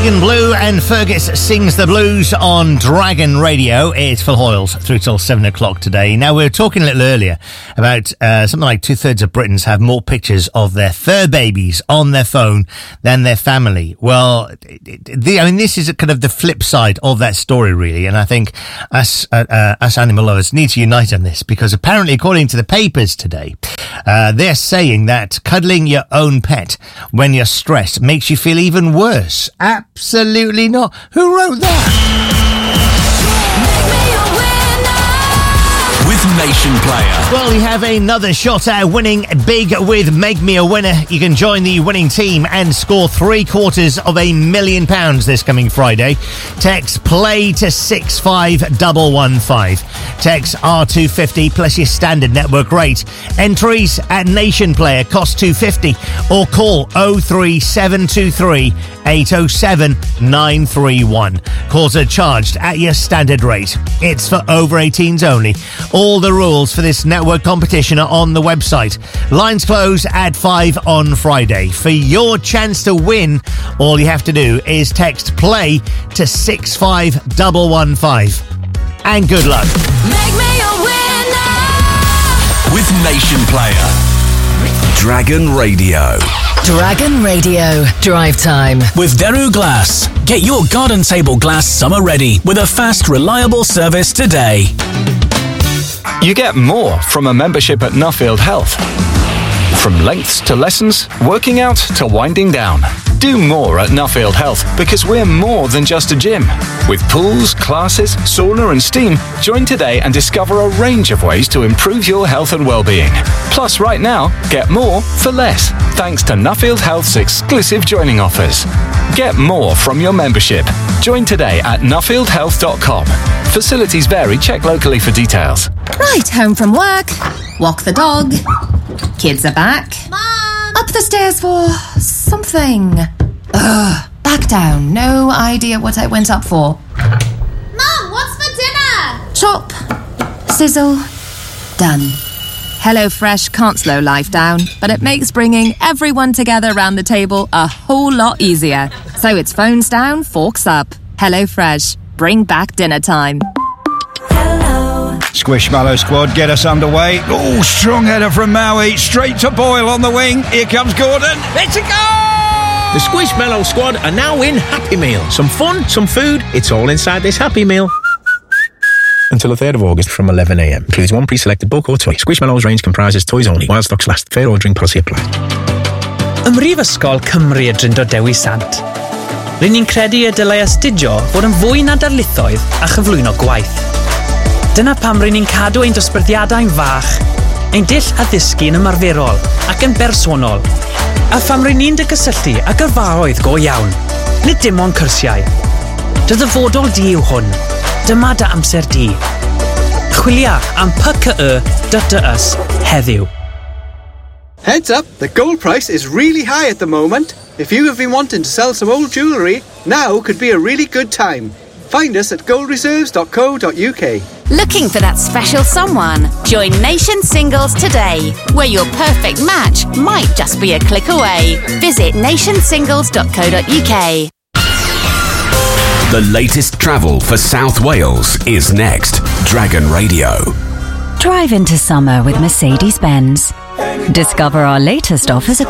Pagan Blue and Fergus Sings the Blues on Dragon Radio. It's Phil Hoyles through till 7 o'clock today. Now, we were talking a little earlier about something like 2/3 of Britons have more pictures of their fur babies on their phone than their family. Well, this is kind of the flip side of that story, really. And I think us animal lovers need to unite on this, because apparently, according to the papers today, they're saying that cuddling your own pet when you're stressed makes you feel even worse. Absolutely not. Who wrote that? With Nation Player. Well, you have another shot at winning big with Make Me a Winner. You can join the winning team and score £750,000 this coming Friday. Text play to 65115. Text R250 plus your standard network rate. Entries at Nation Player cost £250, or call 03723 807 931. Calls are charged at your standard rate. It's for over 18s only. All the rules for this network competition are on the website. Lines close at 5 on Friday. For your chance to win, all you have to do is text play to 65115. And good luck. Make me a winner with Nation Player. Dragon Radio. Dragon Radio. Drive time. With Daru Glass. Get your garden table glass summer ready with a fast, reliable service today. You get more from a membership at Nuffield Health. From lengths to lessons, working out to winding down. Do more at Nuffield Health, because we're more than just a gym. With pools, classes, sauna and steam, join today and discover a range of ways to improve your health and well-being. Plus, right now, get more for less, thanks to Nuffield Health's exclusive joining offers. Get more from your membership. Join today at nuffieldhealth.com. Facilities vary. Check locally for details. Right, home from work. Walk the dog. Kids are back. Mom! Up the stairs for something. Back down. No idea what I went up for. Mom, what's for dinner? Chop. Sizzle. Done. HelloFresh can't slow life down, but it makes bringing everyone together around the table a whole lot easier. So it's phones down, forks up. HelloFresh. Bring back dinner time. Squishmallow squad, get us underway. Oh, strong header from Maui. Straight to Boyle on the wing. Here comes Gordon. It's a goal! The Squishmallow squad are now in Happy Meal. Some fun, some food. It's all inside this Happy Meal. Until the 3rd of August from 11 a.m. Includes one pre-selected book or toy. Squishmallows range comprises toys only. While stocks last. Fair ordering policy apply. Ym Mhrifysgol Cymru y Drindod Dewi Sant. Rydyn ni'n credu y dylai astudio fod yn fwy na darlithoedd a chyflwyno gwaith. Dyna pam rydyn ni'n cadw ein dosbarthiadau'n fach, ein dull addysgu yn ymarferol ac yn bersonol, a pham rydyn ni'n gysylltu ag yrfaoedd go iawn, nid dim ond cyrsiau. Dy ddyfodol di yw hwn, dyma dy amser di. Chwilia am pke.dy heddiw. Heads up, the gold price is really high at the moment. If you have been wanting to sell some old jewellery, now could be a really good time. Find us at goldreserves.co.uk. Looking for that special someone? Join Nation Singles today, where your perfect match might just be a click away. Visit nationsingles.co.uk. The latest travel for South Wales is next. Dragon Radio. Drive into summer with Mercedes-Benz. Discover our latest offers